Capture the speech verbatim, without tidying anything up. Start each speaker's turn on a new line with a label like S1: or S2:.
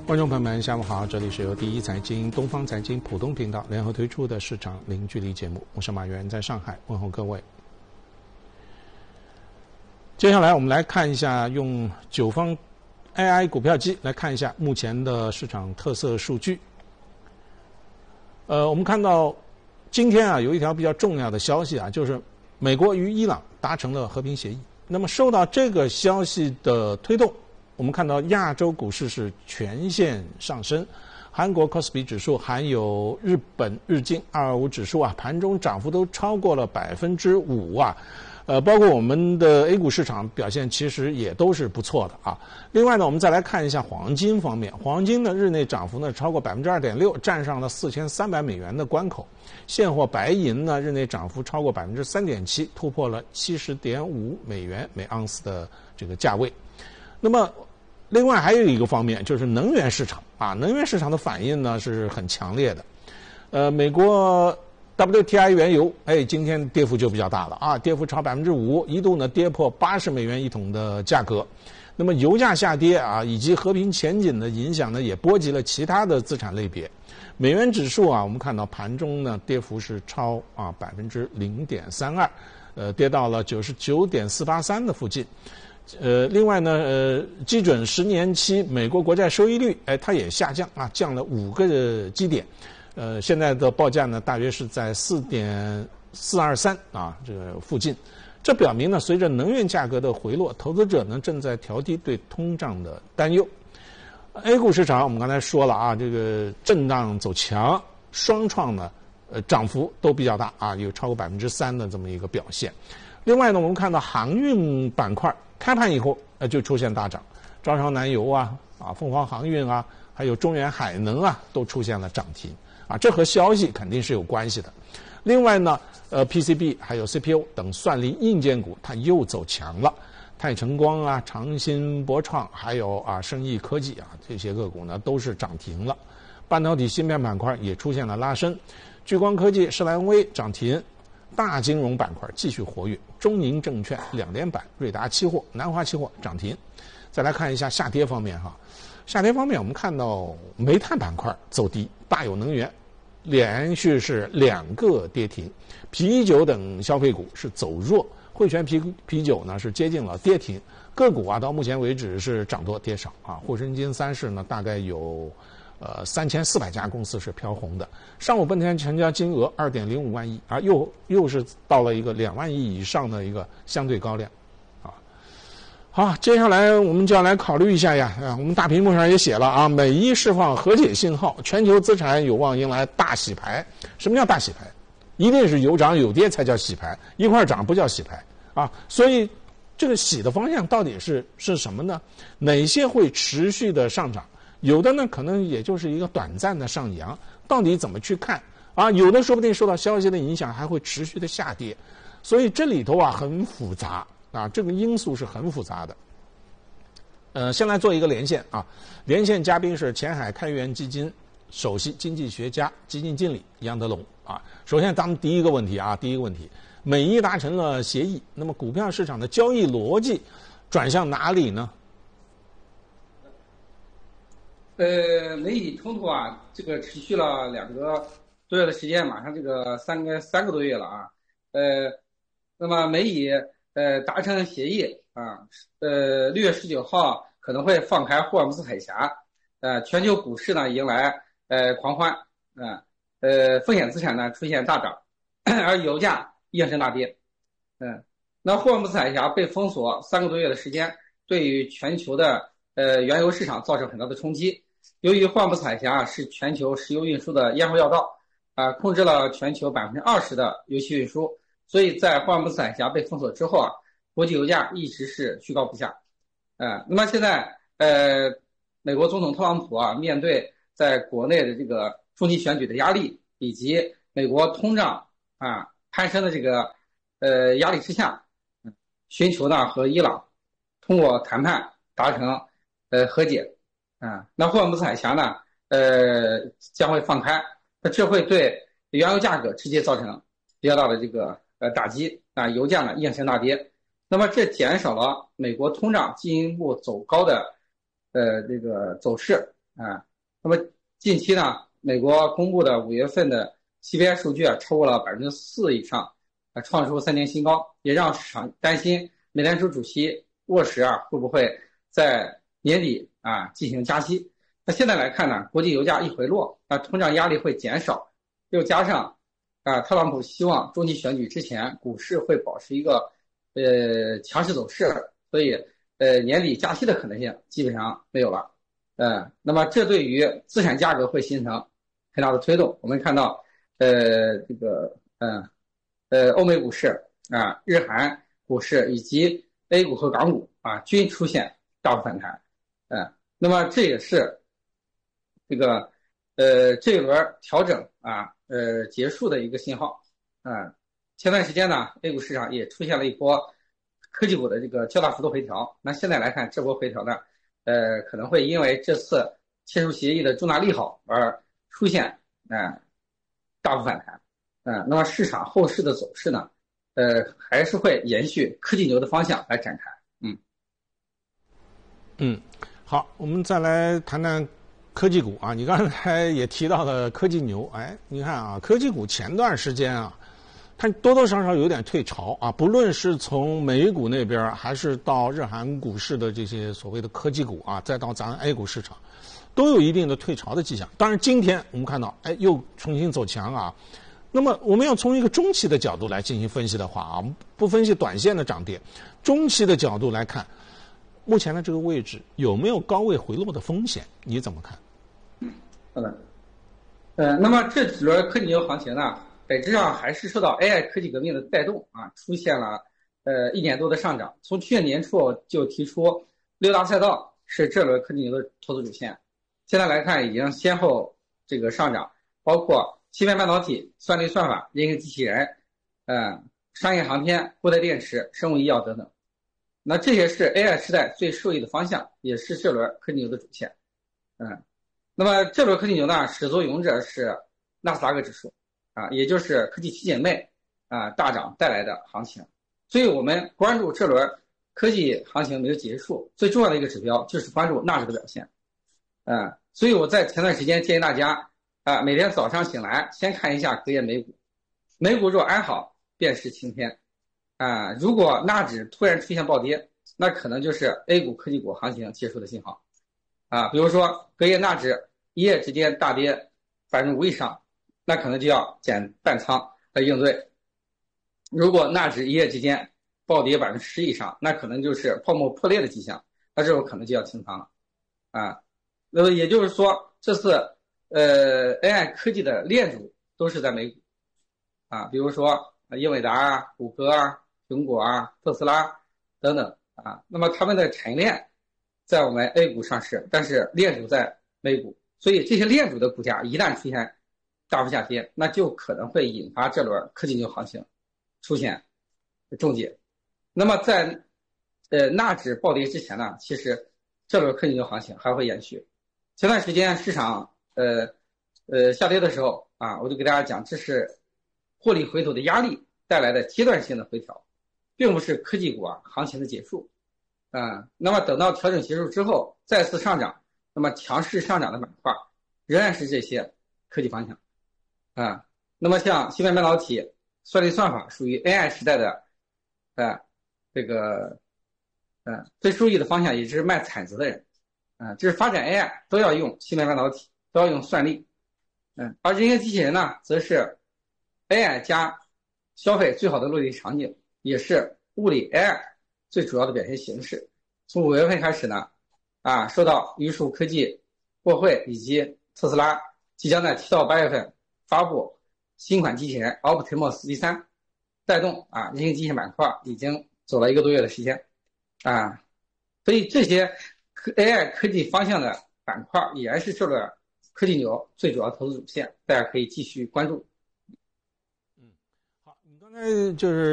S1: 观众朋友们，下午好，这里是由第一财经、东方财经浦东频道联合推出的市场零距离节目，我是马原，在上海问候各位。接下来我们来看一下，用九方 A I 股票机来看一下目前的市场特色数据。呃，我们看到今天啊有一条比较重要的消息啊，就是美国与伊朗达成了和平协议。那么受到这个消息的推动，我们看到亚洲股市是全线上升，韩国 C O S P I 指数还有日本日经二二五指数啊，盘中涨幅都超过了百分之五啊。呃，包括我们的 A 股市场表现其实也都是不错的啊。另外呢，我们再来看一下黄金方面，黄金的日内涨幅呢超过百分之二点六，站上了四千三百美元的关口。现货白银呢日内涨幅超过百分之三点七，突破了七十点五美元每盎司的这个价位。那么，另外还有一个方面就是能源市场啊，能源市场的反应呢是很强烈的。呃，美国 W T I 原油，哎，今天跌幅就比较大了啊，跌幅超百分之五，一度呢跌破八十美元一桶的价格。那么油价下跌啊，以及和平前景的影响呢，也波及了其他的资产类别。美元指数啊，我们看到盘中呢跌幅是超啊百分之零点三二，呃，跌到了九十九点四八三的附近。呃，另外呢，呃，基准十年期美国国债收益率，哎，它也下降啊，降了五个基点。呃，现在的报价呢，大约是在四点四二三啊这个附近。这表明呢，随着能源价格的回落，投资者呢正在调低对通胀的担忧。A 股市场我们刚才说了啊，这个震荡走强，双创呢，呃，涨幅都比较大啊，有超过百分之三的这么一个表现。另外呢，我们看到航运板块开盘以后，呃，就出现大涨，招商南油啊，啊，凤凰航运啊，还有中远海能啊，都出现了涨停。啊，这和消息肯定是有关系的。另外呢，呃 ，P C B 还有 C P U 等算力硬件股，它又走强了。泰晨光啊、长鑫博创，还有啊生意科技啊这些个股呢，都是涨停了。半导体芯片板块也出现了拉升，聚光科技、士兰微涨停，大金融板块继续活跃，中银证券两连板，瑞达期货、南华期货涨停。再来看一下下跌方面哈。下跌方面，我们看到煤炭板块走低，大有能源连续是两个跌停，啤酒等消费股是走弱，汇泉啤啤酒呢是接近了跌停，个股啊到目前为止是涨多跌少啊。沪深金三市呢大概有呃三千四百家公司是飘红的，上午半天成交金额二点零五万亿啊，又又是到了一个两万亿以上的一个相对高量。好，接下来我们就要来考虑一下呀，啊，我们大屏幕上也写了啊，美伊释放和解信号，全球资产有望迎来大洗牌。什么叫大洗牌？一定是有涨有跌才叫洗牌，一块涨不叫洗牌啊。所以这个洗的方向到底是是什么呢？哪些会持续的上涨？有的呢可能也就是一个短暂的上扬，到底怎么去看啊？有的说不定受到消息的影响还会持续的下跌，所以这里头啊很复杂。啊，这个因素是很复杂的。呃，先来做一个连线啊，连线嘉宾是前海开源基金首席经济学家、基金经理杨德龙啊。首先，咱们第一个问题啊，第一个问题，美伊达成了协议，那么股票市场的交易逻辑转向哪里呢？
S2: 呃，美伊冲突啊，这个持续了两个多月的时间，马上这个三个三个多月了啊。呃，那么美伊呃，达成协议啊，呃，六月十九号可能会放开霍尔木兹海峡，呃，全球股市呢迎来呃狂欢，啊，呃，风险资产呢出现大涨，而油价应声大跌，嗯，那霍尔木兹海峡被封锁三个多月的时间，对于全球的呃原油市场造成很大的冲击。由于霍尔木兹海峡是全球石油运输的咽喉要道，啊，控制了全球百分之二十的油气运输。所以在霍尔木兹海峡被封锁之后啊，国际油价一直是居高不下，呃，那么现在呃，美国总统特朗普啊，面对在国内的这个中期选举的压力，以及美国通胀啊攀升的这个呃压力之下，嗯，寻求呢和伊朗通过谈判达成呃和解，啊，那霍尔木兹海峡呢呃将会放开，那这会对原油价格直接造成比较大的这个。呃，打击啊，油价呢应声大跌，那么这减少了美国通胀进一步走高的呃这个走势啊。那么近期呢，美国公布的五月份的 C P I 数据啊，超过了百分之四以上，啊，创出三年新高，也让市场担心美联储主席沃什啊会不会在年底啊进行加息。那现在来看呢，国际油价一回落，啊，通胀压力会减少，又加上啊，特朗普希望中期选举之前股市会保持一个呃强势走势，所以呃年底加息的可能性基本上没有了。呃，那么这对于资产价格会形成很大的推动。我们看到，呃，这个，嗯，呃，呃，欧美股市啊、日韩股市以及 A 股和港股啊，均出现大幅反弹。呃，那么这也是这个，呃，这一轮调整啊，呃，结束的一个信号。啊、前段时间呢 ，A 股市场也出现了一波科技股的这个较大幅度回调。那现在来看，这波回调呢，呃，可能会因为这次签署协议的重大利好而出现啊、呃、大幅反弹。啊、呃，那么市场后市的走势呢，呃，还是会延续科技牛的方向来展开。嗯
S1: 嗯，好，我们再来谈谈科技股啊。你刚才也提到了科技牛，哎，你看啊，科技股前段时间啊，它多多少少有点退潮啊，不论是从美股那边，还是到日韩股市的这些所谓的科技股啊，再到咱 A 股市场，都有一定的退潮的迹象。当然，今天我们看到，哎，又重新走强啊。那么，我们要从一个中期的角度来进行分析的话啊，不分析短线的涨跌，中期的角度来看，目前的这个位置有没有高位回落的风险？你怎么看？
S2: 好的，呃，那么这几轮科技牛行情呢，本质上还是受到 A I 科技革命的带动啊，出现了呃一年多的上涨。从去年年初就提出六大赛道是这轮科技牛的投资主线，现在来看已经先后这个上涨，包括芯片半导体、算力算法、人形机器人、呃商业航天、固态电池、生物医药等等。那这些是 A I 时代最受益的方向，也是这轮科技牛的主线。嗯，那么这轮科技牛呢，始作俑者是纳斯达克指数啊，也就是科技七姐妹啊大涨带来的行情。所以我们关注这轮科技行情没有结束，最重要的一个指标就是关注纳指的表现。嗯，所以我在前段时间建议大家啊，每天早上醒来先看一下隔夜美股，美股若安好便是晴天啊。如果纳指突然出现暴跌，那可能就是 A 股科技股行情结束的信号啊。比如说隔夜纳指一夜之间大跌百分之五以上，那可能就要减半仓来应对。如果纳指一夜之间暴跌百分之十以上，那可能就是泡沫破裂的迹象，那这种可能就要清仓了啊。那么也就是说，这次呃 A I 科技的链主都是在美股啊，比如说英伟达啊、谷歌啊、苹果啊、特斯拉等等啊。那么他们的产业链在我们 A 股上市，但是链主在美股，所以这些链主的股价一旦出现大幅下跌，那就可能会引发这轮科技牛行情出现终结。那么在呃纳指暴跌之前呢，其实这轮科技牛行情还会延续。前段时间市场呃呃下跌的时候啊，我就给大家讲，这是获利回吐的压力带来的阶段性的回调，并不是科技股啊行情的结束啊。那么等到调整结束之后再次上涨，那么强势上涨的板块仍然是这些科技方向啊。那么像芯片半导体、算力算法属于 A I 时代的呃这个呃最受益的方向，也就是卖铲子的人。啊，就是发展 A I 都要用芯片半导体，都要用算力，嗯，而人形机器人呢，则是 A I 加消费最好的落地场景，也是物理 A I 最主要的表现形式。从五月份开始呢，啊，受到榆树科技获惠以及特斯拉即将在七到八月份发布新款机器人 Optimus 第三带动啊，人形机器人板块已经走了一个多月的时间，啊，所以这些A I 科技方向的板块依然是这轮科技牛最主要投资主线，大家可以继续关注。
S1: 嗯，好，你刚才就是。